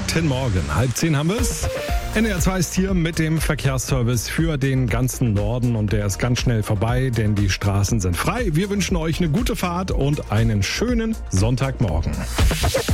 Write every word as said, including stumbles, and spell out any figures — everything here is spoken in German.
Guten Morgen, halb zehn haben wir es. N D R zwei ist hier mit dem Verkehrsservice für den ganzen Norden und der ist ganz schnell vorbei, denn die Straßen sind frei. Wir wünschen euch eine gute Fahrt und einen schönen Sonntagmorgen.